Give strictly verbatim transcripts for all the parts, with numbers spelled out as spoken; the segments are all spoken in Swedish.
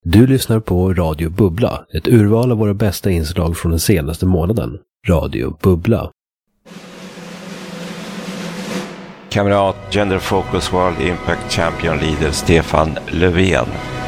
Du lyssnar på Radio Bubbla, ett urval av våra bästa inslag från den senaste månaden. Radio Bubbla. Kamrat Gender Focus World Impact Champion Leader Stefan Löfven.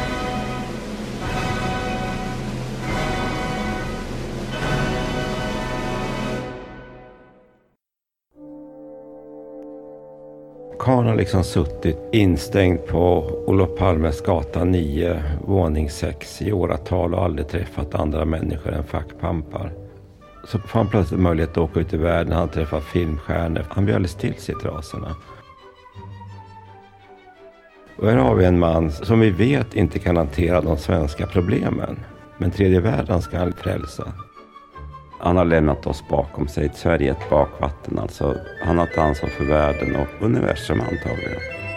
Karl har liksom suttit instängd på Olof Palmes gata nio, våning sex i åratal och aldrig träffat andra människor än fackpampar. Så får han plötsligt möjlighet att åka ut i världen, han träffar filmstjärnor. Han blir alldeles till sig i trasorna. Och här har vi en man som vi vet inte kan hantera de svenska problemen. Men tredje världen ska han frälsa. Han har lämnat oss bakom sig. Sverige är ett bakvatten. Alltså, han har ett ansvar för världen och universum antagligen.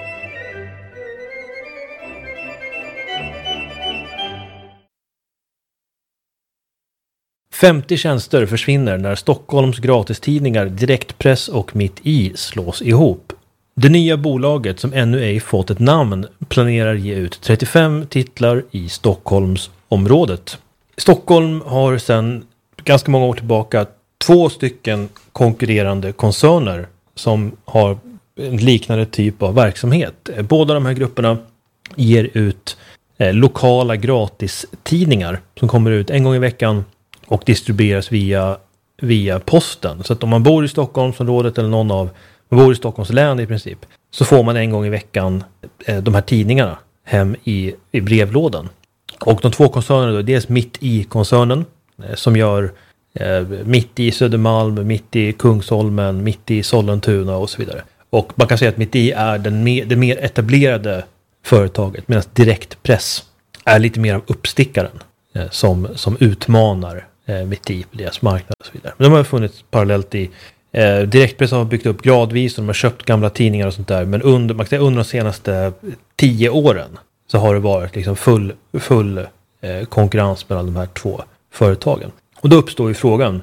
femtio tjänster försvinner när Stockholms gratistidningar Direktpress och Mitt I slås ihop. Det nya bolaget, som ännu ej fått ett namn, planerar ge ut trettiofem titlar i Stockholmsområdet. Stockholm har sedan ganska många år tillbaka två stycken konkurrerande koncerner som har en liknande typ av verksamhet. Båda de här grupperna ger ut eh, lokala gratistidningar som kommer ut en gång i veckan och distribueras via, via posten. Så att om man bor i Stockholmsområdet eller någon av man bor i Stockholms län i princip, så får man en gång i veckan eh, de här tidningarna hem i, i brevlådan. Och de två koncernerna då, dels Mitt I-koncernen eh, som gör eh, Mitt I Södermalm, Mitt I Kungsholmen, Mitt I Sollentuna och så vidare. Och man kan säga att Mitt I är den mer, det mer etablerade företaget, medan Direktpress är lite mer av uppstickaren eh, som, som utmanar eh, Mitt I på deras marknad och så vidare. Men de har funnits parallellt i Eh, Direktpress har byggt upp gradvis och de har köpt gamla tidningar och sånt där. Men under, man kan säga under de senaste tio åren så har det varit liksom full, full eh, konkurrens mellan de här två företagen. Och då uppstår ju frågan,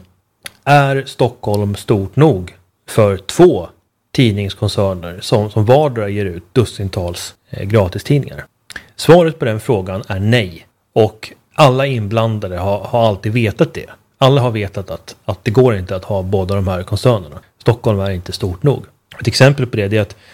är Stockholm stort nog för två tidningskoncerner som, som vardera ger ut dussintals eh, gratistidningar? Svaret på den frågan är nej. Och alla inblandade har, har alltid vetat det. Alla har vetat att, att det går inte att ha båda de här koncernerna. Stockholm är inte stort nog. Ett exempel på det är att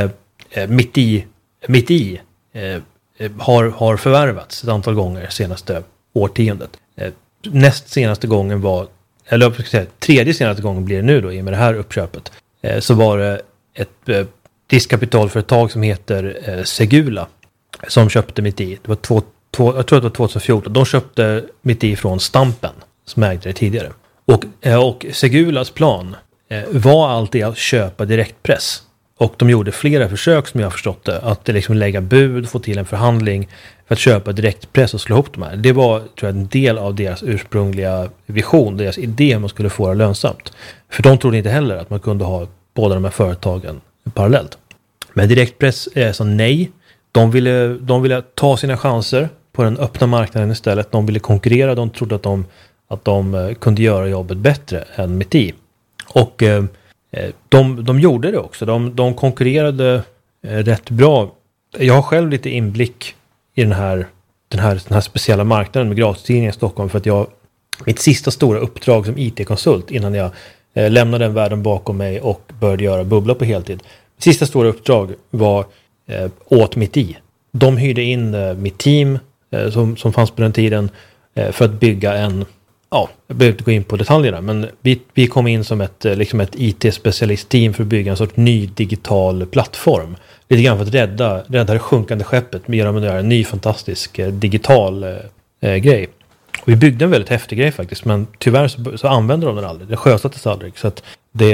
eh, Mitt I, Mitt I eh, har, har förvärvats ett antal gånger senaste årtiondet. Eh, näst senaste gången var, eller jag ska säga, tredje senaste gången blir det nu då i och med det här uppköpet. Eh, så var det ett eh, riskkapitalföretag som heter eh, Segula som köpte Mitt I. Det var två, två, jag tror att det var tjugohundrafjorton. De köpte Mitt I från Stampen, som ägde det tidigare. Och, och Segulas plan eh, var alltid att köpa Direktpress. Och de gjorde flera försök, som jag har förstått det, att liksom lägga bud, få till en förhandling för att köpa Direktpress och slå ihop de här. Det var, tror jag, en del av deras ursprungliga vision, deras idé om man skulle få det lönsamt. För de trodde inte heller att man kunde ha båda de här företagen parallellt. Men Direktpress eh, sa nej. De ville, de ville ta sina chanser på den öppna marknaden istället. De ville konkurrera, de trodde att de att de kunde göra jobbet bättre än Mitt I. Och eh, de, de gjorde det också. De, de konkurrerade eh, rätt bra. Jag har själv lite inblick i den här, den här, den här speciella marknaden med gratistidningar i Stockholm. För att jag, mitt sista stora uppdrag som I T-konsult innan jag eh, lämnade den världen bakom mig och började göra Bubbla på heltid. Mitt sista stora uppdrag var eh, åt Mitt I. De hyrde in eh, mitt team eh, som, som fanns på den tiden eh, för att bygga en. Ja, jag behöver inte gå in på detaljerna, men vi, vi kom in som ett, liksom ett I T-specialistteam för att bygga en sorts ny digital plattform. Lite grann för att rädda, rädda det sjunkande skeppet med att göra en ny fantastisk eh, digital eh, grej. Och vi byggde en väldigt häftig grej faktiskt, men tyvärr så, så använde de den aldrig. Det sjösattes aldrig, så att det,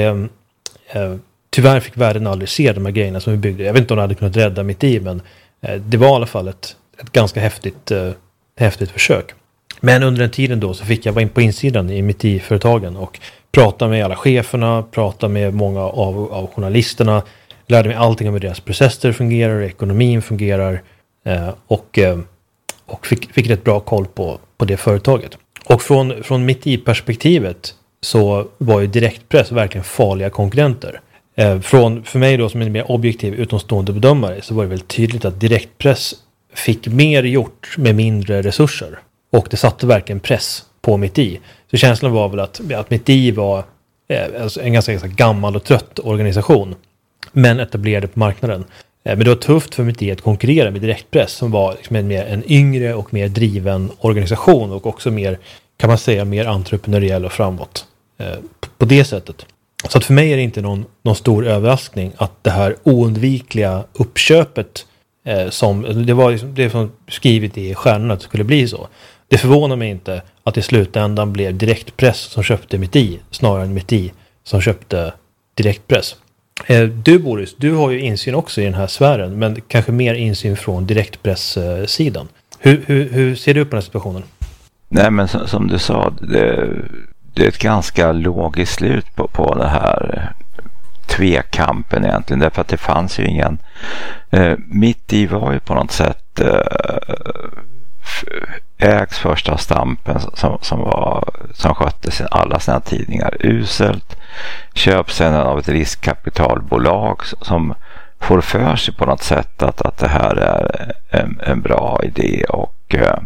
eh, tyvärr fick världen aldrig se de här grejerna som vi byggde. Jag vet inte om det hade kunnat rädda mitt i, men eh, det var i alla fall ett, ett ganska häftigt, eh, häftigt försök. Men under den tiden då så fick jag vara in på insidan i Mitt I-företagen och prata med alla cheferna, prata med många av, av journalisterna, lärde mig allting om hur deras processer fungerar, hur ekonomin fungerar eh, och, eh, och fick, fick rätt bra koll på, på det företaget. Och från, från Mitt I-perspektivet så var ju Direktpress verkligen farliga konkurrenter. Eh, från, för mig då som en mer objektiv utomstående bedömare så var det väl tydligt att Direktpress fick mer gjort med mindre resurser. Och det satte verkligen press på Mitt I. Så känslan var väl att, att Mitt I var eh, alltså en ganska, ganska gammal och trött organisation. Men etablerade på marknaden. Eh, men det var tufft för Mitt I att konkurrera med Direktpress som var liksom en, mer, en yngre och mer driven organisation. Och också mer, kan man säga, mer entreprenöriell och framåt. Eh, på det sättet. Så att för mig är det inte någon, någon stor överraskning att det här oundvikliga uppköpet eh, som, det var liksom, det som skrivit i stjärnorna att det skulle bli så. Det förvånar mig inte att i slutändan blev Direktpress som köpte Mitt I snarare än Mitt I som köpte Direktpress. Eh, du Boris, du har ju insyn också i den här sfären, men kanske mer insyn från Direktpress-sidan. Hur, hur, hur ser du på den här situationen? Nej, men som, som du sa, det, det är ett ganska logiskt slut på, på det här tvekampen egentligen, därför att det fanns ju ingen eh, Mitt I var ju på något sätt eh, ägs första stampen som, som, var, som skötte sin, alla sina tidningar uselt, köps sen av ett riskkapitalbolag som får för sig på något sätt att, att det här är en, en bra idé och eh,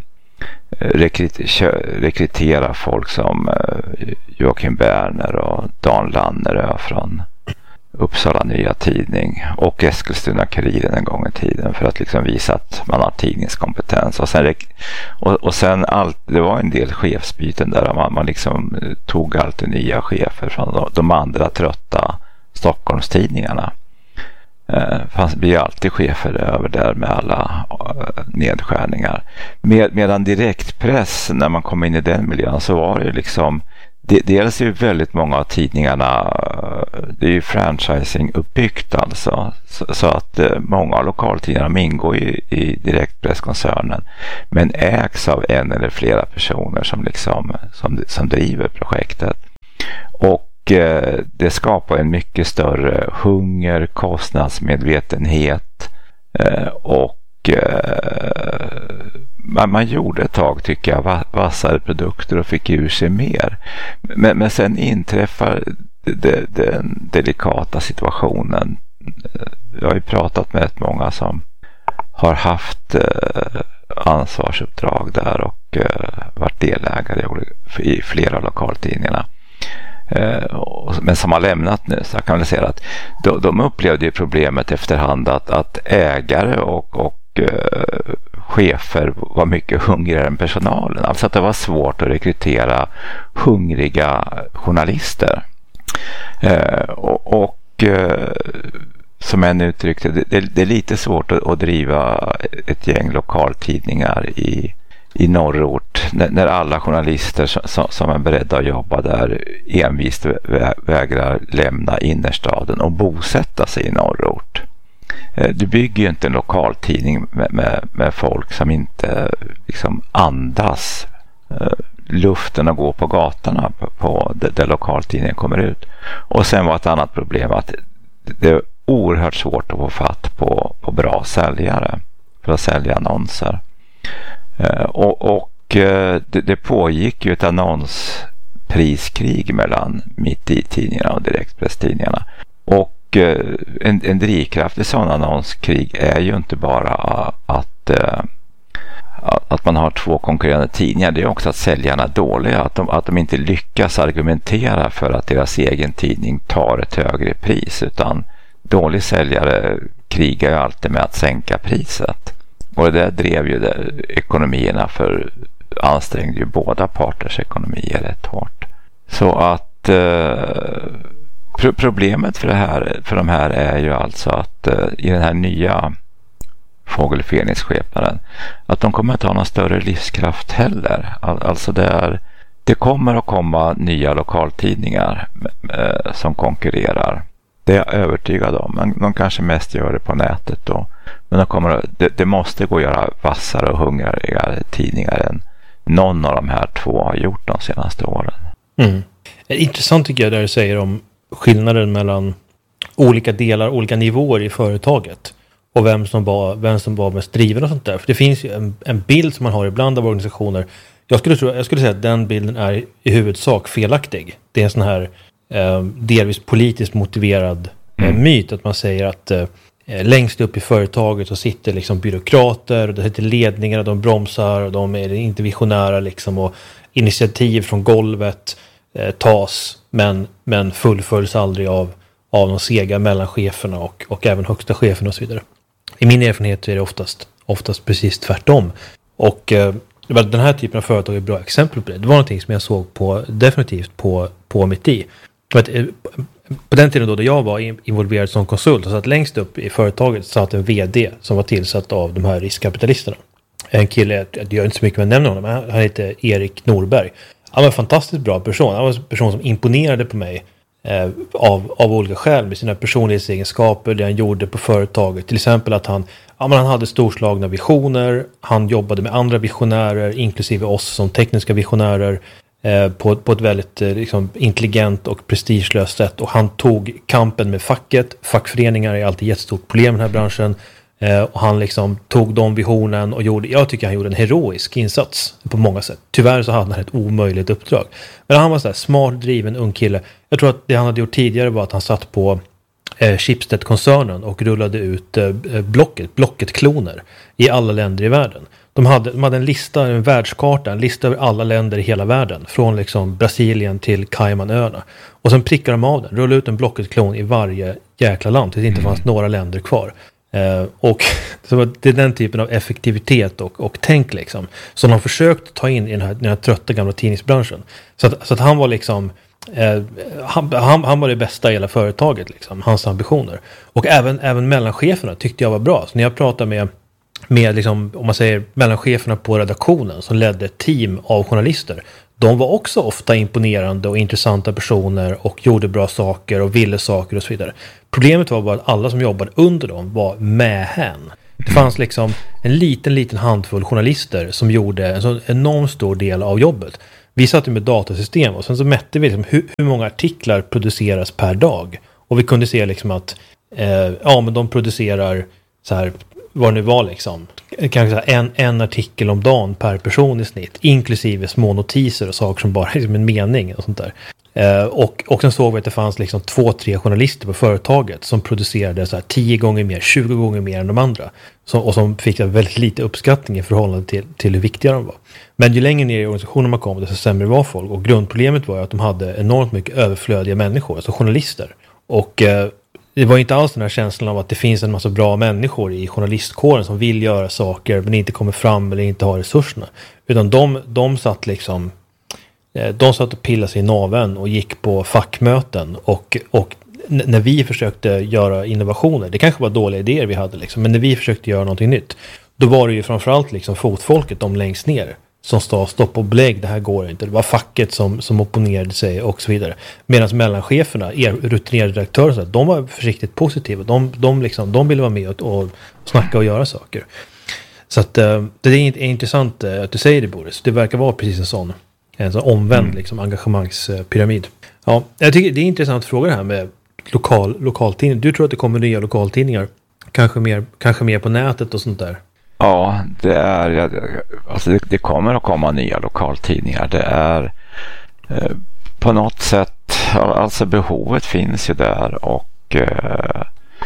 rekrytera folk som eh, Joakim Berner och Dan Lannerö från Uppsala Nya Tidning och Eskilstuna-Kuriren en gång i tiden för att liksom visa att man har tidningskompetens. Och sen, och, och sen allt, det var en del chefsbyten där man, man liksom tog alltid nya chefer från de, de andra trötta Stockholmstidningarna. Eh, fanns blir alltid chefer över där med alla eh, nedskärningar. Med, medan Direktpress, när man kom in i den miljön, så var det liksom det, dels är ju väldigt många av tidningarna, det är ju franchising uppbyggt alltså, så, så att eh, många av lokaltidningarna ingår i, i Direktpresskoncernen, men ägs av en eller flera personer som liksom som, som driver projektet. Och det skapar en mycket större hunger, kostnadsmedvetenhet och man, man gjorde ett tag, tycker jag, vassare produkter och fick ur sig mer. Men, men sen inträffar det, den delikata situationen. Jag har ju pratat med ett många som har haft ansvarsuppdrag där och varit delägare i flera lokaltidningarna. Men som har lämnat nu, så kan man säga att de, de upplevde ju problemet efterhand att, att ägare och, och uh, chefer var mycket hungrigare än personalen. Alltså att det var svårt att rekrytera hungriga journalister. Uh, och och uh, som en uttryckte, det, det, det är lite svårt att, att driva ett gäng lokaltidningar i i norrort, när, när alla journalister som, som är beredda att jobba där envist vä, vägrar lämna innerstaden och bosätta sig i norrort. Eh, du bygger ju inte en lokaltidning med, med, med folk som inte liksom andas eh, luften och går på gatorna på, på där, där lokaltidningen kommer ut. Och sen var ett annat problem att det är oerhört svårt att få fatt på, på bra säljare för att sälja annonser. Uh, och, och uh, det, det pågick ju ett annonspriskrig mellan Mitt I-tidningarna och Direktpress-tidningarna. Och uh, en, en drivkraft i sådana annonskrig är ju inte bara att, uh, att man har två konkurrerande tidningar. Det är också att säljarna är dåliga. Att de, att de inte lyckas argumentera för att deras egen tidning tar ett högre pris. Utan dålig säljare krigar ju alltid med att sänka priset. Och det där drev ju det, ekonomierna för ansträngde ju båda parters ekonomier rätt hårt. Så att eh, pro- problemet för det här för de här är ju alltså att eh, i den här nya fågelfenixskepnaden att de kommer att ha någon större livskraft heller. All, alltså det är det kommer att komma nya lokaltidningar eh, som konkurrerar. Det är jag övertygad om. Men de kanske mest gör det på nätet då. Men de kommer, det, det måste gå att göra vassare och hungrigare tidningar än någon av de här två har gjort de senaste åren. Mm. Intressant tycker jag det du säger om skillnaden mellan olika delar, olika nivåer i företaget. Och vem som var, vem som var mest driven och sånt där. För det finns ju en, en bild som man har ibland av organisationer. Jag skulle, tro, jag skulle säga att den bilden är i huvudsak felaktig. Det är en sån här eh, delvis politiskt motiverad eh, mm. myt att man säger att eh, eh, längst upp i företaget så sitter liksom byråkrater, och det sitter ledningar och de bromsar och de är inte visionära liksom, och initiativ från golvet eh, tas men, men fullföljs aldrig av, av de sega mellancheferna och, och även högsta cheferna och så vidare. I min erfarenhet är det oftast, oftast precis tvärtom. Och eh, den här typen av företag är ett bra exempel på det. Det var någonting som jag såg på, definitivt på, på mitt i. Att, eh, på den tiden då, då jag var involverad som konsult, så att längst upp i företaget satt en vd som var tillsatt av de här riskkapitalisterna. En kille, jag gör inte så mycket med att nämna honom, men han heter Erik Norberg. Han var en fantastiskt bra person. Han var en person som imponerade på mig eh, av, av olika skäl med sina personlighetsegenskaper, det han gjorde på företaget. Till exempel att han, ja, men han hade storslagna visioner, han jobbade med andra visionärer, inklusive oss som tekniska visionärer, eh, på, på ett väldigt eh, liksom, intelligent och prestigelöst sätt. Och han tog kampen med facket. Fackföreningar är alltid ett jättestort problem i den här branschen. Eh, och han liksom tog de visionen och gjorde, jag tycker han gjorde en heroisk insats på många sätt. Tyvärr så hade han ett omöjligt uppdrag. Men han var så här smart, driven, ung kille. Jag tror att det han hade gjort tidigare var att han satt på eh, Schibsted-koncernen och rullade ut eh, blocket, blocket-kloner i alla länder i världen. De hade, de hade en lista, en världskarta, en lista över alla länder i hela världen. Från liksom Brasilien till Caymanöarna. Och sen prickar de av den, rullar ut en blocket-klon i varje jäkla land. Så det inte fanns några länder kvar. Uh, och så det är den typen av effektivitet och, och tänk liksom som de försökt ta in i den här, den här trötta gamla tidningsbranschen. Så att, så att han var liksom uh, han, han, han var det bästa i hela företaget liksom, hans ambitioner. Och även, även mellancheferna tyckte jag var bra. Så när jag pratade med, med liksom, om man säger mellancheferna på redaktionen som ledde ett team av journalister, de var också ofta imponerande och intressanta personer och gjorde bra saker och ville saker och så vidare. Problemet var bara att alla som jobbade under dem var mähän. Det fanns liksom en liten, liten handfull journalister som gjorde en så enormt stor del av jobbet. Vi satt med datasystem och sen så mätte vi liksom hur, hur många artiklar produceras per dag. Och vi kunde se liksom att eh, ja, men de producerar så här, vad det nu var liksom, kanske så här en, en artikel om dagen per person i snitt, inklusive små notiser och saker som bara är liksom en mening och sånt där. Eh, och, och sen såg vi att det fanns liksom två, tre journalister på företaget som producerade så här tio gånger mer, tjugo gånger mer än de andra. Så, och som fick väldigt lite uppskattning i förhållande till, till hur viktiga de var. Men ju längre ner i organisationen man kom, desto sämre var folk. Och grundproblemet var att de hade enormt mycket överflödiga människor, alltså journalister. Och eh, det var inte alls den här känslan av att det finns en massa bra människor i journalistkåren som vill göra saker men inte kommer fram eller inte har resurserna. Utan de, de satt liksom de satt och pillade sig i naveln och gick på fackmöten och, och n- när vi försökte göra innovationer, det kanske var dåliga idéer vi hade liksom, men när vi försökte göra någonting nytt, då var det ju framförallt liksom fotfolket, de längst ner, som sa stopp och belägg, det här går inte. Det var facket som, som opponerade sig och så vidare. Medan mellancheferna, er rutinerade redaktörer, de var försiktigt positiva. De, de, liksom, de ville vara med och, och snacka och göra saker. Så att, det är intressant att du säger det, Boris. Det verkar vara precis en sån, en sån omvänd mm. liksom, engagemangspyramid. Ja, jag tycker det är en intressant fråga det här med lokal, lokaltidning. Du tror att det kommer nya lokaltidningar? Kanske mer, kanske mer på nätet och sånt där? Ja, det är alltså det, det kommer att komma nya lokaltidningar. Det är eh, på något sätt, alltså behovet finns ju där och eh,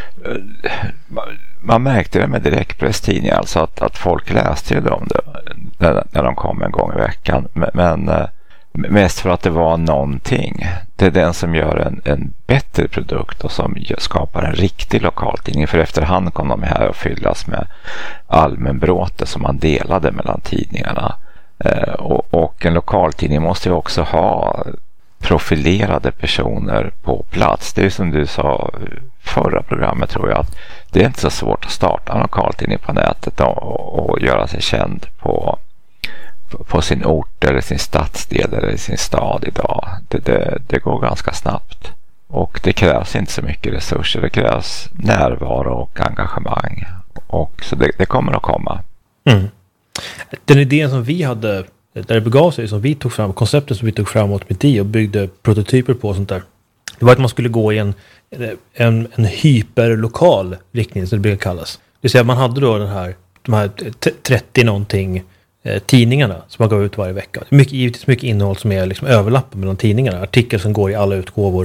man märkte det med direktpresstidningar, alltså att, att folk läste ju om det när, när de kom en gång i veckan, men, men eh, mest för att det var någonting. Det är den som gör en, en bättre produkt och som skapar en riktig lokaltidning. För efterhand kom de här att fyllas med allmänbråte som man delade mellan tidningarna. Eh, och, och en lokaltidning måste ju också ha profilerade personer på plats. Det är som du sa förra programmet, tror jag, att det är inte så svårt att starta en lokaltidning på nätet och, och göra sig känd på på sin ort eller sin stadsdel eller sin stad idag. Det, det, det går ganska snabbt. Och det krävs inte så mycket resurser. Det krävs närvaro och engagemang. Och så det, det kommer att komma. Mm. Den idén som vi hade, där det begav sig, som vi tog fram, konceptet som vi tog fram åt mitt i och byggde prototyper på och sånt där. Det var att man skulle gå i en, en, en hyperlokal riktning, som det brukar kallas. Det vill säga man hade då den här, de här trettio någonting tidningarna som man går ut varje vecka. Mycket, givetvis mycket innehåll som är liksom överlappar mellan tidningarna. Artiklar som går i alla utgåvor.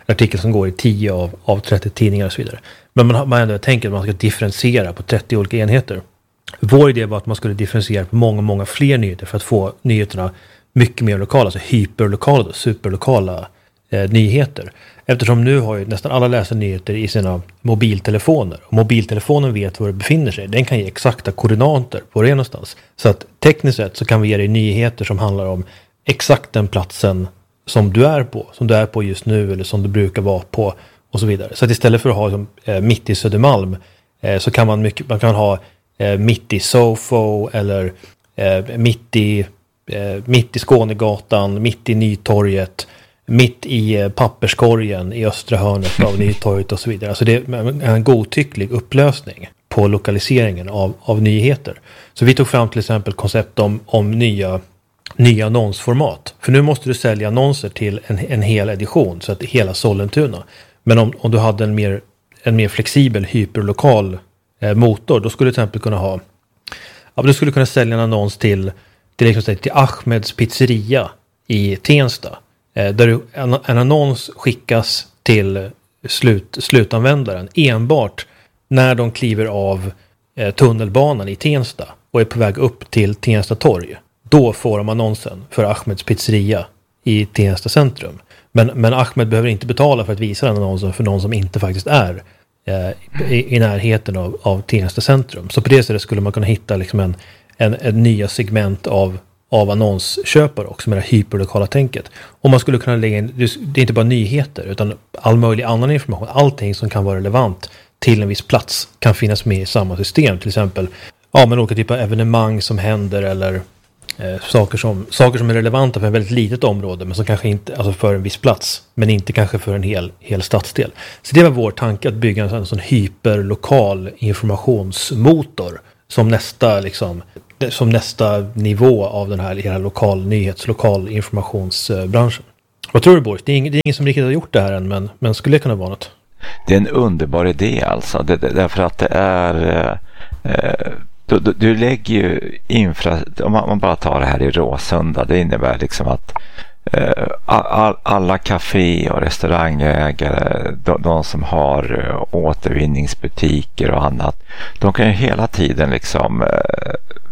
artikel som går i tio av, av trettio tidningar och så vidare. Men man, man ändå tänker att man ska differentiera på trettio olika enheter. Vår idé var att man skulle differentiera på många, många fler nyheter för att få nyheterna mycket mer lokala, alltså hyperlokala, superlokala eh, nyheter. Eftersom nu har ju nästan alla läser nyheter i sina mobiltelefoner. Och mobiltelefonen vet var det befinner sig. Den kan ge exakta koordinater på det någonstans. Så att tekniskt sett så kan vi ge dig nyheter som handlar om exakt den platsen som du är på. Som du är på just nu eller som du brukar vara på och så vidare. Så att istället för att ha som, eh, mitt i Södermalm eh, så kan man, mycket, man kan ha eh, mitt i Sofo eller eh, mitt i eh, mitt i Skånegatan, mitt i Nytorget, mitt i eh, papperskorgen i östra hörnet av Nytorget och så vidare. Alltså det är en godtycklig upplösning på lokaliseringen av, av nyheter. Så vi tog fram till exempel koncept om, om nya, nya annonsformat. För nu måste du sälja annonser till en, en hel edition, så att hela Sollentuna. Men om, om du hade en mer, en mer flexibel hyperlokal eh, motor, då skulle du till exempel kunna ha, ja, du skulle kunna sälja en annons till, till, liksom, till Ahmeds pizzeria i Tensta. Eh, där du, en, en annons skickas till slut, slutanvändaren enbart när de kliver av eh, tunnelbanan i Tensta och är på väg upp till Tensta torg. Då får de annonsen för Ahmeds pizzeria i Tensta centrum. Men, men Ahmed behöver inte betala för att visa den annonsen för någon som inte faktiskt är eh, i, i närheten av, av Tensta centrum. Så på det sättet skulle man kunna hitta liksom en, en, en nya segment av, av annonsköpare också med det hyperlokala tänket. Och man skulle kunna lägga in, det är inte bara nyheter utan all möjlig annan information. Allting som kan vara relevant till en viss plats kan finnas med i samma system. Till exempel ja, men olika typer av evenemang som händer eller Eh, saker, som, saker som är relevanta för ett väldigt litet område men som kanske inte, alltså för en viss plats men inte kanske för en hel, hel stadsdel. Så det var vår tanke att bygga en sån, en sån hyperlokal informationsmotor som nästa, liksom, som nästa nivå av den här hela lokal nyhets, lokal informationsbranschen. Vad tror du, Boris? Det är ingen, det är ingen som riktigt har gjort det här än, men, men skulle det kunna vara något? Det är en underbar idé alltså, det, det, därför att det är eh, Du, du, du lägger ju infra, om man, om man bara tar det här i Råsunda, det innebär liksom att eh, all, alla kafé- och restaurangägare, de, de som har eh, återvinningsbutiker och annat, de kan ju hela tiden liksom eh,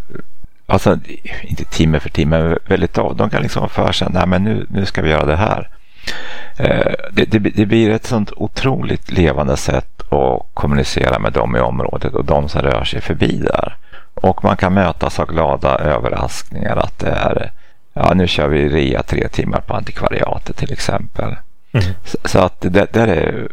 alltså inte timme för timme, men väldigt av, de kan liksom för sig, nej men nu, nu ska vi göra det här. Eh, det, det, det blir ett sånt otroligt levande sätt att kommunicera med dem i området och de som rör sig förbi där. Och man kan mötas av glada överraskningar att det är, ja nu kör vi rea tre timmar på antikvariatet till exempel. Mm. Så, så att det där är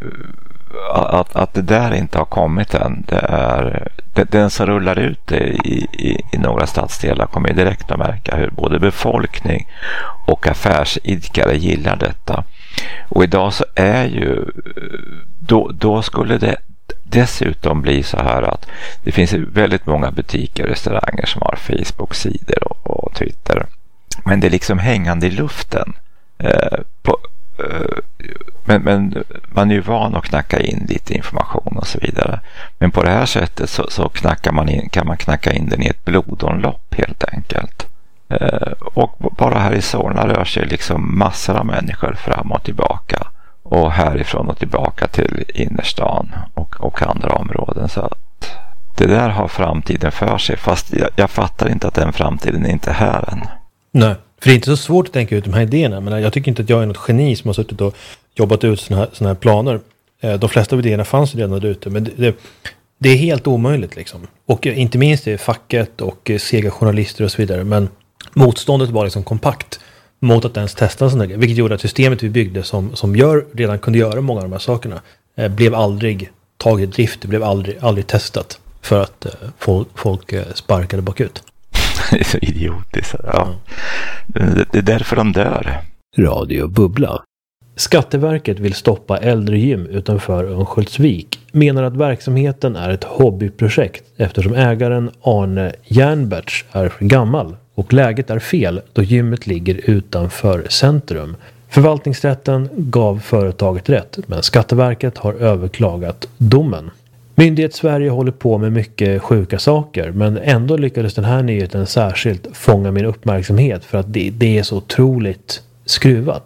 att, att det där inte har kommit än, det är det, den som rullar ut det i, i, i några stadsdelar kommer ju direkt att märka hur både befolkning och affärsidkare gillar detta. Och idag så är ju då, då skulle det dessutom bli så här att det finns väldigt många butiker och restauranger som har Facebook-sidor och, och Twitter. Men det är liksom hängande i luften. Eh, på, eh, men, men man är ju van att knacka in lite information och så vidare. Men på det här sättet så, så knackar man in, kan man knacka in den i ett blodomlopp helt enkelt. Eh, och bara här i Solna rör sig liksom massor av människor fram och tillbaka. Och härifrån och tillbaka till innerstan och, och andra områden. Så att det där har framtiden för sig. Fast jag, jag fattar inte att den framtiden är inte här än. Nej, för det är inte så svårt att tänka ut de här idéerna. Men jag tycker inte att jag är något geni som har suttit och jobbat ut såna här, såna här planer. De flesta av idéerna fanns redan där ute. Men det, det, det är helt omöjligt liksom. Och inte minst det är facket och sega journalister och så vidare. Men motståndet var liksom kompakt mot att ens testa sådana grejer. Vilket gjorde att systemet vi byggde som, som gör, redan kunde göra många av de här sakerna eh, blev aldrig taget i drift. Det blev aldrig, aldrig testat för att eh, folk, folk eh, sparkade bakut. Det är så idiotiskt. Ja. Mm. Det är därför de dör. Radio Bubbla. Skatteverket vill stoppa äldregym utanför Örnsköldsvik. Menar att verksamheten är ett hobbyprojekt eftersom ägaren Arne Jernberts är för gammal. Och läget är fel då gymmet ligger utanför centrum. Förvaltningsrätten gav företaget rätt, men Skatteverket har överklagat domen. Myndighet Sverige håller på med mycket sjuka saker, men ändå lyckades den här nyheten särskilt fånga min uppmärksamhet för att det, det är så otroligt skruvat.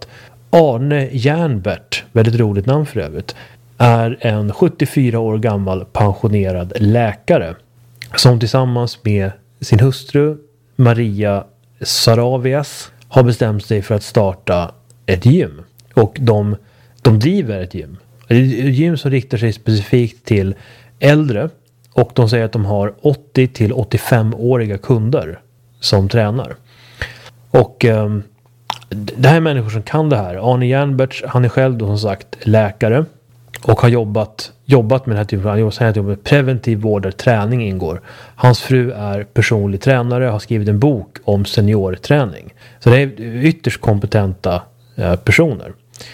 Arne Jernbert, väldigt roligt namn för övrigt, är en sjuttiofyra år gammal pensionerad läkare som tillsammans med sin hustru Maria Saravias har bestämt sig för att starta ett gym. Och de, de driver ett gym. Ett gym som riktar sig specifikt till äldre, och de säger att de har åttio till åttiofem-åriga kunder som tränar. Och um, det här är människor som kan det här. Arne Jernbert, han är själv då som sagt läkare och har jobbat, jobbat med den här typen av, han jobbar med preventiv vård där träning ingår. Hans fru är personlig tränare, har skrivit en bok om seniorträning. Så det är ytterst kompetenta eh, personer.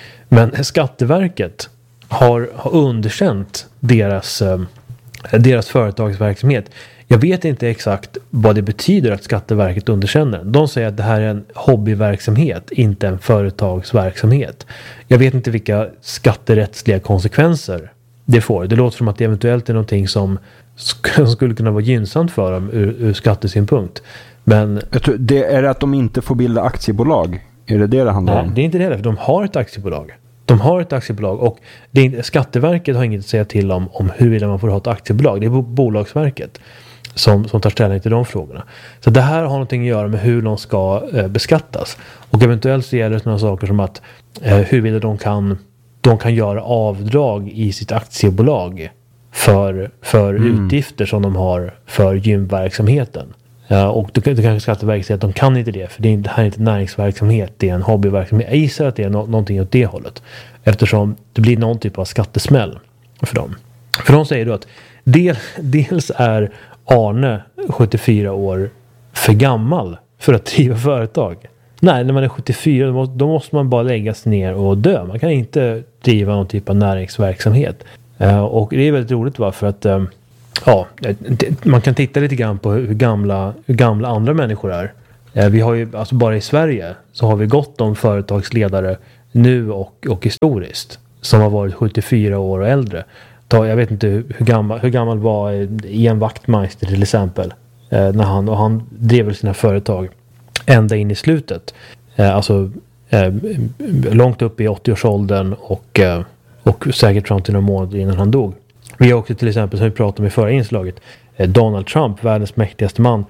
Men Skatteverket har, har underkänt deras, eh, deras företagsverksamhet. Jag vet inte exakt vad det betyder att Skatteverket underkänner den. De säger att det här är en hobbyverksamhet, inte en företagsverksamhet. Jag vet inte vilka skatterättsliga konsekvenser det får. Det låter som att det eventuellt är någonting som sk- skulle kunna vara gynnsamt för dem ur, ur skattesynpunkt. Men jag tror, det är det att de inte får bilda aktiebolag? Är det det det handlar nej, om? Det är inte det heller, för de har ett aktiebolag. De har ett aktiebolag och det är inte, Skatteverket har inget att säga till om, om huruvida man får ha ett aktiebolag. Det är Bolagsverket som, som tar ställning till de frågorna. Så det här har någonting att göra med hur de ska eh, beskattas. Och eventuellt så gäller det sådana saker som att eh, huruvida de kan, de kan göra avdrag i sitt aktiebolag för, för mm. utgifter som de har för gymverksamheten. Ja, och då, då kanske Skatteverket säger att de kan inte det, för det, är, det här är inte näringsverksamhet, det är en hobbyverksamhet. Jag gissar att det är no- någonting åt det hållet, eftersom det blir någon typ av skattesmäll för dem. För de säger då att del, dels är Arne sjuttiofyra år för gammal för att driva företag. Nej, när man är sjuttiofyra då måste, då måste man bara läggas ner och dö. Man kan inte driva någon typ av näringsverksamhet. Uh, och det är väldigt roligt va, för att um, ja, man kan titta lite grann på hur gamla, hur gamla andra människor är. Uh, vi har ju, alltså bara i Sverige så har vi gott om företagsledare nu och, och historiskt som har varit sjuttiofyra år och äldre. Jag vet inte hur gammal, hur gammal var Ian Wachtmeister till exempel. Eh, när han, och han drev sina företag ända in i slutet. Eh, alltså eh, långt upp i åttio-årsåldern och, eh, och säkert fram till några månader innan han dog. Vi har också till exempel, som vi pratade om i förra inslaget, eh, Donald Trump, världens mäktigaste man.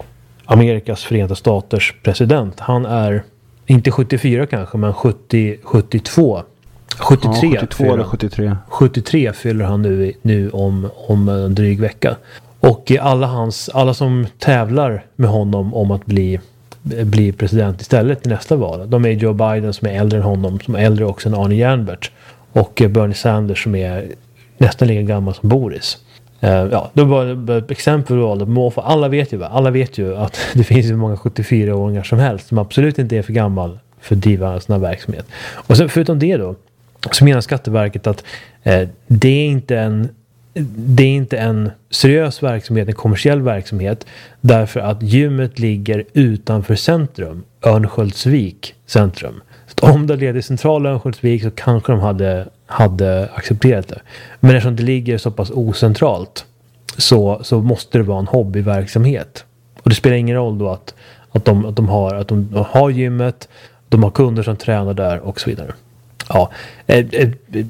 Amerikas Förenta Staters president. Han är inte sjuttiofyra kanske, men sjuttio, sjuttiotvå. sjuttiotre, ja, sjuttiotvå eller sjuttiotre. sjuttiotre fyller han nu, nu om, om en dryg vecka. Och alla, hans, alla som tävlar med honom om att bli, bli president istället i nästa val. De är Joe Biden som är äldre än honom, som är äldre också än Arne Jernbert. Och Bernie Sanders som är nästan lika gammal som Boris. Uh, ja, då var ett exempel på alla vet ju alla vet ju att det finns ju många sjuttiofyra-åringar som helst som absolut inte är för gammal för att driva en sån här verksamhet. Och sen förutom det då så menar Skatteverket att eh, det är inte en det är inte en seriös verksamhet, en kommersiell verksamhet, därför att gymmet ligger utanför centrum, Örnsköldsvik centrum. Så om det leder i centrala Örnsköldsvik så kanske de hade, hade accepterat det. Men eftersom det ligger så pass ocentralt så, så måste det vara en hobbyverksamhet. Och det spelar ingen roll då att, att, de, att, de, har, att de har gymmet, de har kunder som tränar där och så vidare. Ja, eh, eh,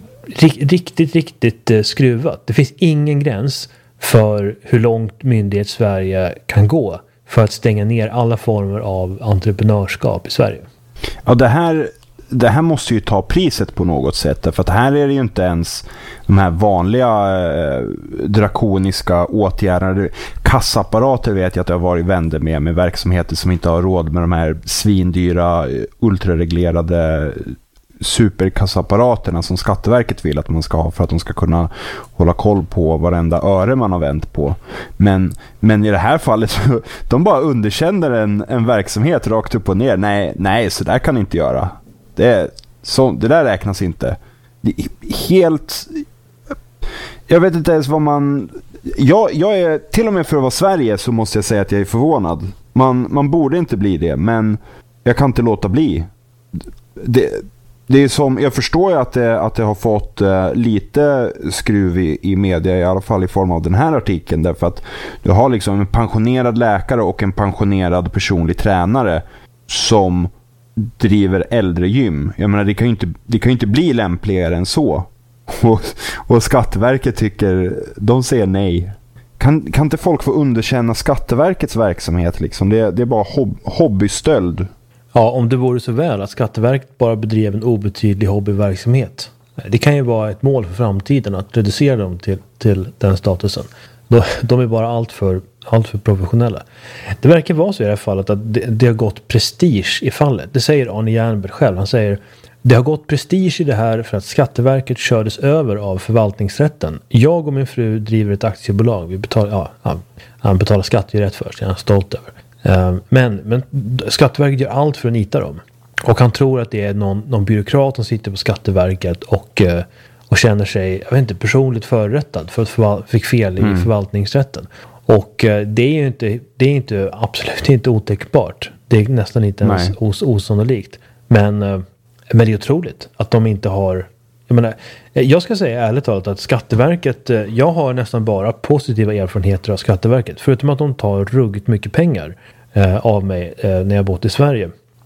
riktigt, riktigt eh, skruvat. Det finns ingen gräns för hur långt myndighet Sverige kan gå för att stänga ner alla former av entreprenörskap i Sverige. Ja, det här, det här måste ju ta priset på något sätt. För att här är det ju inte ens de här vanliga eh, drakoniska åtgärderna. Kassaapparater vet jag att jag har varit vänner med, med verksamheter som inte har råd med de här svindyra, ultrareglerade superkassaapparaterna som Skatteverket vill att man ska ha för att de ska kunna hålla koll på varenda öre man har vänt på. Men, men i det här fallet så, de bara underkänner en, en verksamhet rakt upp och ner. Nej, nej, så där kan ni inte göra. Det, så, det där räknas inte. Det är helt... Jag vet inte ens vad man... Jag, jag är, till och med för att vara Sverige så måste jag säga att jag är förvånad. Man, man borde inte bli det, men jag kan inte låta bli. Det... Det är som, jag förstår ju att det, att det har fått uh, lite skruv i, i media, i alla fall i form av den här artikeln, därför att du har liksom en pensionerad läkare och en pensionerad personlig tränare som driver äldregym. Jag menar, det kan ju inte, det kan ju inte bli lämpligare än så. Och, och Skatteverket tycker, de säger nej. Kan, kan inte folk få underkänna Skatteverkets verksamhet liksom? Det, det är bara hob, hobbystöld. Ja, om det vore så väl att Skatteverket bara bedrev en obetydlig hobbyverksamhet. Det kan ju vara ett mål för framtiden att reducera dem till, till den statusen. De, de är bara allt för, allt för professionella. Det verkar vara så i det här fallet att det, det har gått prestige i fallet. Det säger Arne Jernberg själv. Han säger: det har gått prestige i det här för att Skatteverket kördes över av förvaltningsrätten. Jag och min fru driver ett aktiebolag. Vi betalar, ja, han betalar skatt ju rätt för sig. Det är han stolt över. Men, men Skatteverket gör allt för att nita dem. Och han tror att det är någon, någon byråkrat som sitter på Skatteverket och, och känner sig, jag vet inte, personligt förrättad för att förval- fick fel i mm. förvaltningsrätten. Och det är ju inte, det är inte absolut inte otänkbart. Det är nästan inte ens os- osannolikt. Men, men det är otroligt att de inte har... Jag menar, jag ska säga ärligt talat att Skatteverket, jag har nästan bara positiva erfarenheter av Skatteverket. Förutom att de tar ruggigt mycket pengar eh, av mig eh, när jag bott i Sverige.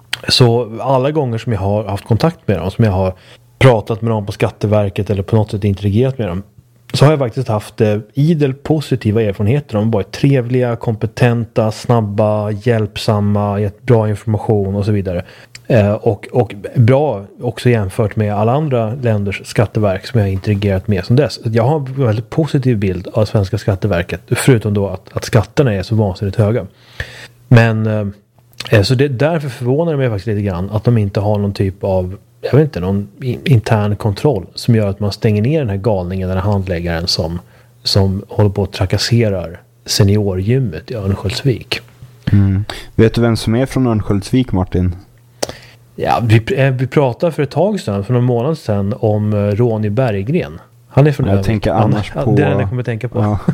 Så alla gånger som jag har haft kontakt med dem, som jag har pratat med dem på Skatteverket eller på något sätt interagerat med dem, så har jag faktiskt haft eh, idel positiva erfarenheter. De var trevliga, kompetenta, snabba, hjälpsamma, gett bra information och så vidare. Eh, och, och bra också jämfört med alla andra länders skatteverk som jag har interagerat med sedan dess. Jag har en väldigt positiv bild av svenska Skatteverket, förutom då att, att skatterna är så vansinnigt höga. Men eh, så det, därför förvånar det mig faktiskt lite grann att de inte har någon typ av, jag vet inte, någon intern kontroll som gör att man stänger ner den här galningen, den här handläggaren som, som håller på att trakasserar seniorgymmet i Örnsköldsvik. Mm. Vet du vem som är från Örnsköldsvik, Martin? Ja, vi, vi pratade för ett tag sedan, för någon månad sedan, om Ronny Berggren. Han är från Jag tänker annars han, på... Det är den jag kommer att tänka på. Ja,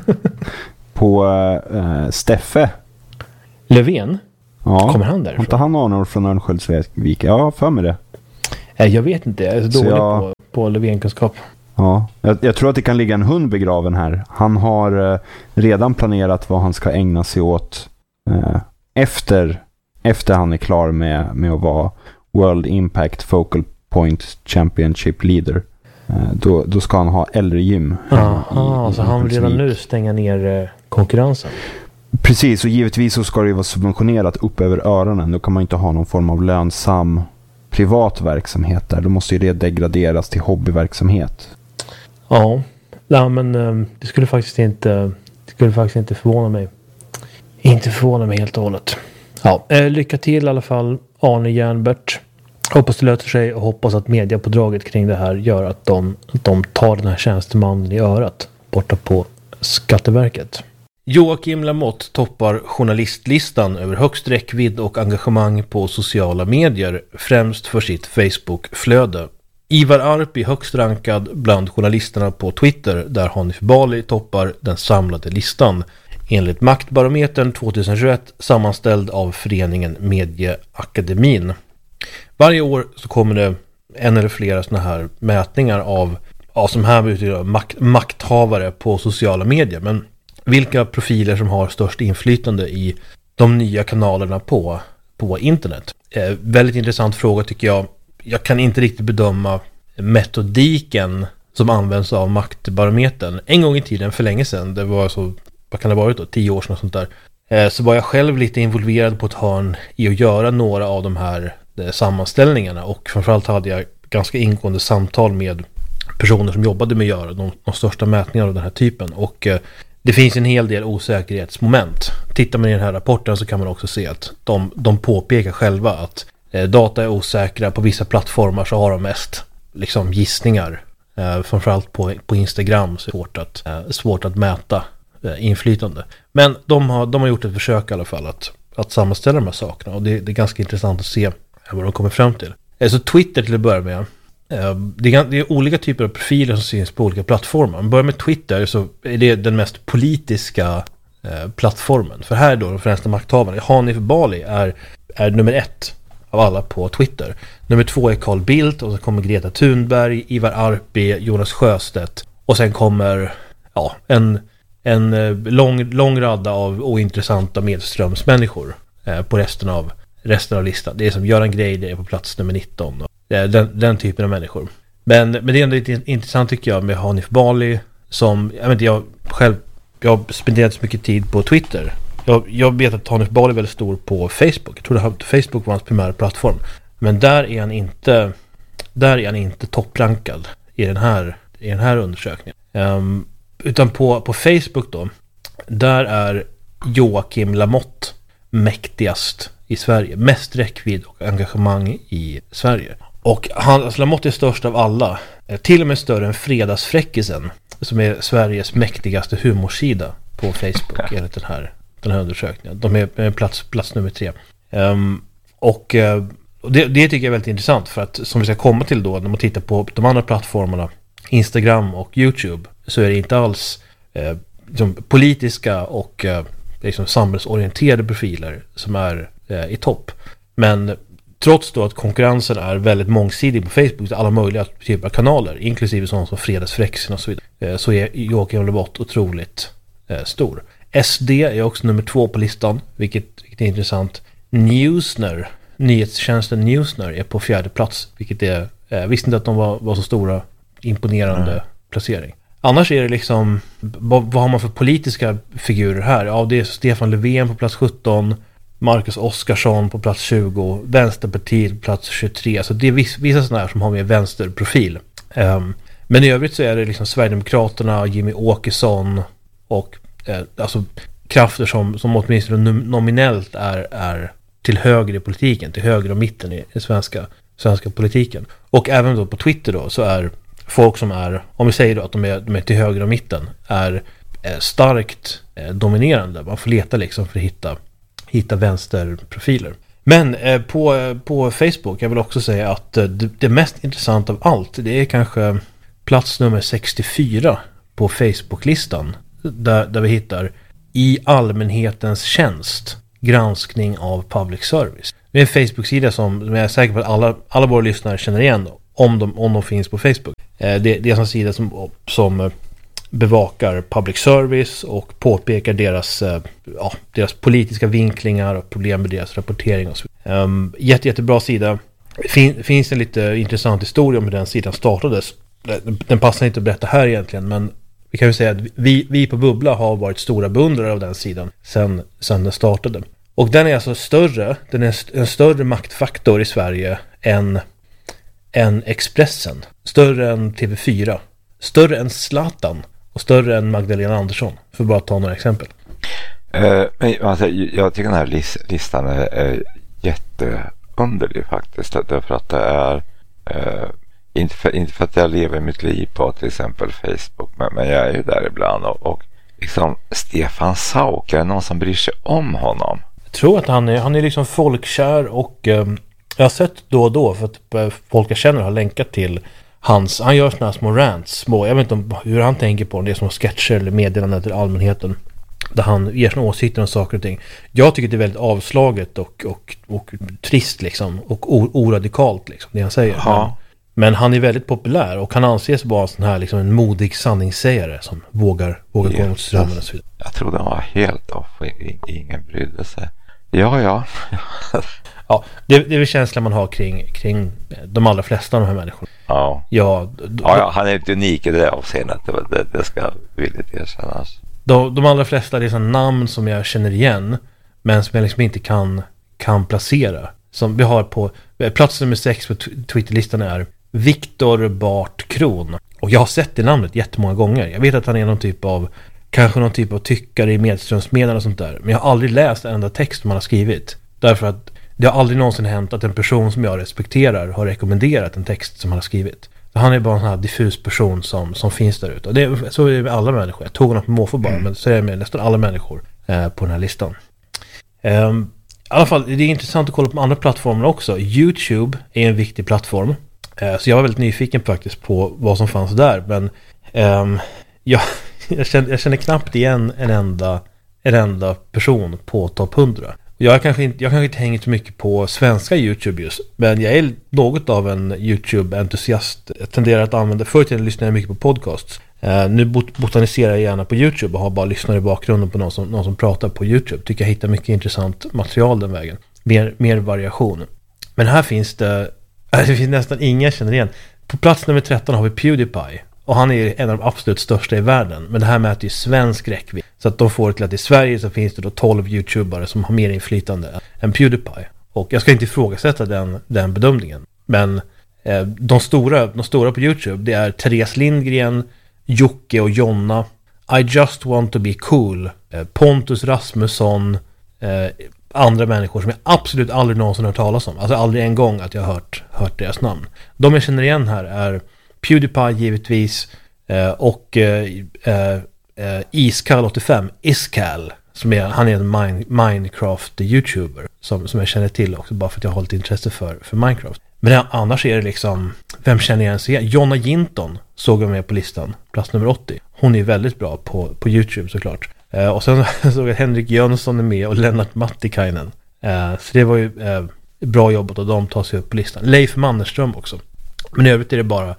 på uh, Steffe. Löfven? Ja. Kommer han därifrån? Har inte han anor från Örnsköldsvik? Ja, för mig det. Jag vet inte, jag är så, så dålig jag... på, på Löfven-kunskap. Ja, jag, jag tror att det kan ligga en hund begraven här. Han har uh, redan planerat vad han ska ägna sig åt uh, efter, efter han är klar med, med att vara World Impact Focal Point Championship Leader. Uh, då, då ska han ha äldregym. Jaha, så han vill redan nu stänga ner uh, konkurrensen. Precis, och givetvis så ska det ju vara subventionerat upp över öronen. Då kan man inte ha någon form av lönsam privat verksamhet där. Då måste ju det degraderas till hobbyverksamhet. Ja, ja men um, det skulle faktiskt inte det skulle faktiskt inte förvåna mig. Inte förvåna mig helt och hållet. Ja, eh, lycka till i alla fall, Arne Jernbert. Hoppas det löser sig och hoppas att mediapådraget kring det här gör att de, att de tar den här tjänstemannen i örat borta på Skatteverket. Joakim Lamotte toppar journalistlistan över högst räckvidd och engagemang på sociala medier, främst för sitt Facebook-flöde. Ivar Arpi högst rankad bland journalisterna på Twitter, där Hanif Bali toppar den samlade listan. Enligt Maktbarometern tjugohundratjugoett, sammanställd av föreningen Medieakademin. Varje år så kommer det en eller flera såna här mätningar av, ja, som här betyder makt, makthavare på sociala medier, men vilka profiler som har störst inflytande i de nya kanalerna på, på internet. Eh, väldigt intressant fråga tycker jag. Jag kan inte riktigt bedöma metodiken som används av Maktbarometern. En gång i tiden, för länge sedan, det var så, vad kan det ha varit då, tio år sedan och sånt där, eh, så var jag själv lite involverad på ett hörn i att göra några av de här eh, sammanställningarna, och framförallt hade jag ganska ingående samtal med personer som jobbade med att göra de, de största mätningarna av den här typen, och eh, det finns en hel del osäkerhetsmoment. Tittar man i den här rapporten så kan man också se att de, de påpekar själva att eh, data är osäkra. På vissa plattformar så har de mest liksom gissningar. Eh, framförallt på, på Instagram så är det svårt att, eh, svårt att mäta eh, inflytande. Men de har, de har gjort ett försök i alla fall att, att sammanställa de här sakerna. Och det, det är ganska intressant att se vad de kommer fram till. Eh, så Twitter till att börja med. Det är, det är olika typer av profiler som syns på olika plattformar. Om man börjar med Twitter så är det den mest politiska eh, plattformen. För här då, de främsta makthavarna, Hanif Bali är, är nummer ett av alla på Twitter. Nummer två är Carl Bildt, och så kommer Greta Thunberg, Ivar Arpi, Jonas Sjöstedt. Och sen kommer ja, en, en lång, lång radda av ointressanta medströmsmänniskor eh, på resten av resten av listan. Det är som Göran Greider är på plats nummer nitton. Och den, den typen av människor. Men, men det är ändå lite intressant tycker jag med Hanif Bali som, jag vet inte, jag själv, jag har spenderat så mycket tid på Twitter. Jag, jag vet att Hanif Bali är väldigt stor på Facebook. Jag trodde att Facebook var hans primära plattform. Men där är han inte, där är han inte topprankad i den här, i den här undersökningen. Um, utan på, på Facebook då, där är Joakim Lamotte mäktigast i Sverige. Mest räckvidd och engagemang i Sverige. Och han, alltså Lamotte är störst av alla. Till och med större än Fredagsfräckisen, som är Sveriges mäktigaste humorsida på Facebook enligt den här, den här undersökningen. De är, är plats, plats nummer tre. Um, och uh, det, det tycker jag är väldigt intressant för att som vi ska komma till då när man tittar på de andra plattformarna, Instagram och YouTube, så är det inte alls uh, liksom politiska och uh, liksom samhällsorienterade profiler som är uh, i topp. Men trots då att konkurrensen är väldigt mångsidig på Facebook till alla möjliga typer av kanaler, inklusive sådana som Fredagsfräcksen och så vidare, så är Joakim Lamotte otroligt eh, stor. S D är också nummer två på listan, vilket, vilket är intressant. Newsner, nyhetstjänsten Newsner är på fjärde plats, vilket är, eh, visste inte att de var, var så stora, imponerande mm. placering. Annars är det liksom, vad, vad har man för politiska figurer här? Ja, det är Stefan Löfven på plats sjutton, Marcus Oskarsson på plats tjugo, Vänsterpartiet på plats tjugotre. Så det är vissa, vissa sådana här som har med vänsterprofil. Um, men i övrigt så är det liksom Sverigedemokraterna, Jimmy Åkesson och eh, alltså krafter som, som åtminstone nominellt är, är till höger i politiken, till höger och mitten i, i svenska, svenska politiken. Och även då på Twitter då så är folk som är, om vi säger då att de är, de är till höger och mitten, är eh, starkt eh, dominerande. Man får leta liksom för att hitta hitta vänsterprofiler. Men eh, på, eh, på Facebook, jag vill också säga att eh, det, det mest intressanta av allt, det är kanske plats nummer sextiofyra på Facebook-listan, där, där vi hittar i allmänhetens tjänst granskning av public service. Det är en Facebook-sida som, som jag är säker på att alla, alla våra lyssnare känner igen om de, om de finns på Facebook. Eh, det, det är en sida som, som bevakar public service och påpekar deras, ja, deras politiska vinklingar och problem med deras rapportering och så vidare. Um, jätte, jättebra sida. Fin, finns en lite intressant historia om hur den sidan startades. Den, den passar inte att berätta här egentligen, men vi kan ju säga att vi, vi på Bubbla har varit stora beundrare av den sidan sen, sen den startade. Och den är alltså större, den är en större maktfaktor i Sverige än, än Expressen. Större än T V fyra. Större än Zlatan. Och större än Magdalena Andersson, för att bara ta några exempel. Uh, men, alltså, jag tycker den här lis- listan är, är jätteunderlig faktiskt. Därför att det är uh, inte, för, inte för att jag lever mitt liv på till exempel Facebook, men, men jag är ju där ibland. Och, och liksom Stefan Sauk, är det någon som bryr sig om honom? Jag tror att han är, han är liksom folkkär och um, jag har sett då och då för att uh, folk jag känner har länkat till hans, han gör såna här små rants, små, jag vet inte om, hur han tänker på det, är små sketcher eller meddelanden till allmänheten där han ger sina åsikter om saker och ting. Jag tycker det är väldigt avslaget och, och, och trist liksom, och o, oradikalt liksom, det han säger. Men, men han är väldigt populär och han anses vara sån här liksom en modig sanningssägare som vågar, vågar gå mot strömmen och så vidare. Jag tror den var helt off och ingen brydde sig. Ja, ja. Ja, det, det är väl känslan man har kring, kring de allra flesta av de här människorna. Ja, ja, d- ja, ja han är inte unik i det avseendet, det, det, det ska villigt erkännas. De, de allra flesta är sådana namn som jag känner igen, men som jag liksom inte kan, kan placera. Som vi har på plats nummer sex på t- Twitterlistan är Viktor Bart Kron. Och jag har sett det namnet jättemånga gånger. Jag vet att han är någon typ av, kanske någon typ av tyckare i Medströmsmedlen och sånt där. Men jag har aldrig läst en enda text man har skrivit. Därför att det har aldrig någonsin hänt att en person som jag respekterar har rekommenderat en text som han har skrivit. Så han är bara en sån här diffus person som, som finns där ute. Och det är, så är det med alla människor. Jag tog honom på måfå bara, mm. men så är det med nästan alla människor eh, på den här listan. Um, I alla fall, det är intressant att kolla på andra plattformar också. YouTube är en viktig plattform. Uh, så jag var väldigt nyfiken faktiskt på vad som fanns där. Men um, jag, jag, känner, jag känner knappt igen en enda, en enda person på topp hundra. Jag kanske inte, jag kanske inte hänger så mycket på svenska YouTube just, men jag är något av en YouTube-entusiast. Jag tenderar att använda, förr till lyssnar jag mycket på podcasts. Uh, nu bot- botaniserar jag gärna på YouTube och har bara lyssnat i bakgrunden på någon som, någon som pratar på YouTube. Tycker jag hittar mycket intressant material den vägen. mer, mer variation. Men här finns det, det finns nästan inga jag känner igen. På plats nummer tretton har vi PewDiePie. Och han är en av de absolut största i världen. Men det här mäter ju svensk räckvidd. Så att de får till att i Sverige så finns det då tolv YouTubare som har mer inflytande än PewDiePie. Och jag ska inte ifrågasätta den, den bedömningen. Men eh, de, stora, de stora på YouTube, det är Therese Lindgren, Jocke och Jonna, I just want to be cool, eh, Pontus Rasmusson, eh, andra människor som jag absolut aldrig någonsin hört talas om. Alltså aldrig en gång att jag har hört, hört deras namn. De jag känner igen här är PewDiePie givetvis eh, och eh, eh, Iskall åttiofem, Iskall, som är, han är en mine, Minecraft-youtuber som, som jag känner till också bara för att jag har hållit intresse för, för Minecraft. Men annars är det liksom, vem känner jag ens igen? Jonna Jinton såg jag med på listan, plats nummer åttio. Hon är väldigt bra på, på YouTube såklart. Eh, och sen såg jag att Henrik Jönsson är med och Lennart Mattikainen. Eh, så det var ju eh, bra jobbat och de tar sig upp på listan. Leif Mannerström också. Men i övrigt är det bara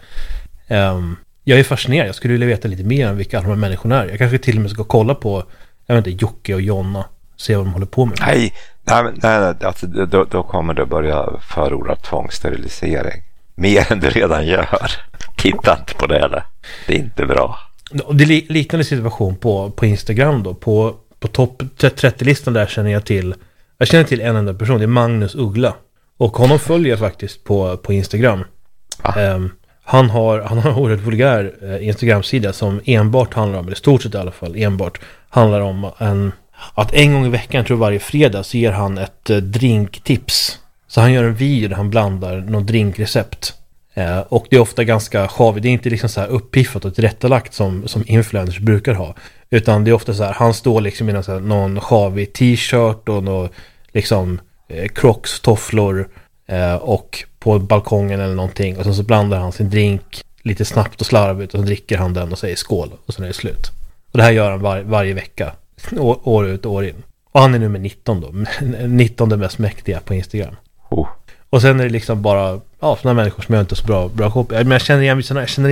um, jag är fascinerad. Jag skulle vilja veta lite mer om vilka alla de här människorna är. Jag kanske till och med ska kolla på, jag vet inte, Jocke och Jonna, se vad de håller på med. Nej, nej, nej alltså, då, då kommer det börja förorda tvångssterilisering. Mer än du redan gör. Titta inte på det eller. Det är inte bra. Det är liknande situation på, på Instagram då. På, på topp trettio-listan där känner jag till jag känner till en enda person, det är Magnus Uggla. Och honom följer jag faktiskt på, på Instagram. Um, han har han har en oerhört vulgär uh, Instagram-sida som enbart handlar om, eller stort sett i alla fall enbart handlar om en, att en gång i veckan, tror jag varje fredag, så ger han ett uh, drinktips. Så han gör en video där han blandar någon drinkrecept. Uh, och det är ofta ganska sjavigt. Det är inte liksom så här uppiffat och tillrättalagt som, som influencers brukar ha. Utan det är ofta så här, han står liksom i någon, så här, någon sjavig t-shirt och någon liksom eh, Crocs, tofflor eh, och på balkongen eller någonting. Och sen så blandar han sin drink lite snabbt och slarvigt och så dricker han den och säger skål och sen är det slut. Och det här gör han var, varje vecka. År, år ut och år in. Och han är nummer nitton då. nittonde mest mäktiga på Instagram. Oh. Och sen är det liksom bara ja, sådana människor som jag inte har så bra, bra koppling. Men jag känner igen, jag känner